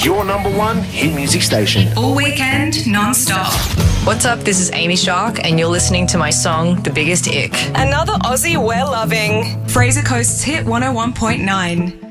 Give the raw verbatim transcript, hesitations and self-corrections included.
your number one hit music station. All weekend, non-stop. What's up? This is Amy Shark, and you're listening to my song, The Biggest Ick. Another Aussie we're loving. Fraser Coast's Hit one oh one point nine.